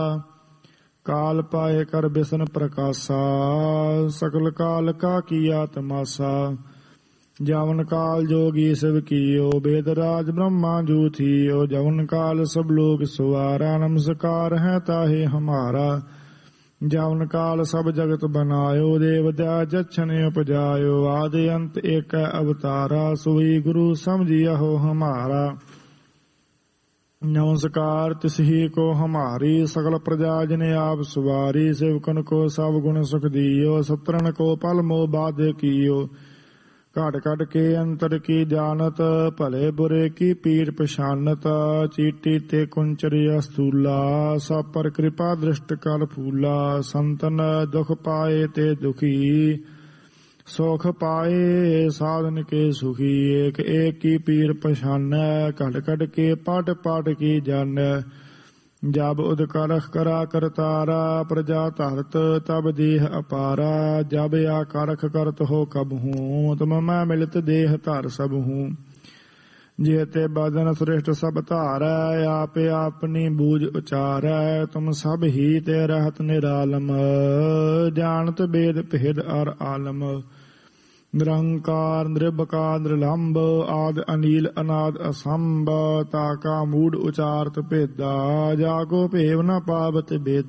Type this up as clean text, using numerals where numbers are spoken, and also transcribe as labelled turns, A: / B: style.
A: काल पाए कर बिसन प्रकाशा सकल काल का किया तमाशा जावन काल जोगी शिव कियो वेद राज ब्रह्मा जू थियो जवन काल सब लोग सुवारा नमस्कार है ताहे हमारा जावन काल सब जगत बनायो देव दया जच्छन उपजायो आदि अंत एक अवतारा सोई गुरु समझियो हमारा नमस्कार तिसही को हमारी सकल प्रजा जिने आप सुवारी सेवकन को सब गुण सुख दियो सत्रन को पल मोह बाधे कियो घट घट के अंतर की जानत भले बुरे की पीर पछानत चीटी ते कुंचरी अस्तूला सब पर कृपा दृष्ट कर फूला संतन दुख पाए ते दुखी सुख पाए साधन के सुखी एक एक की पीर पछान घट घट के पाट पाट की जान जब उदकारख करा करतारा प्रजा धरत तब देह अपारा जब आकारख करत हो कब हूँ तुम मैं मिलित देह धर सब हूँ जेते बदन श्रेष्ठ सब धार आप अपनी बूझ उचार तुम सब ही ते रहत निरालम जानत वेद भेद और आलम निरंकार निर्भकार निर्लंब आद अनील अनाद असंभ ताका मूड उचारत भेदा जाको भेव न पावत भेद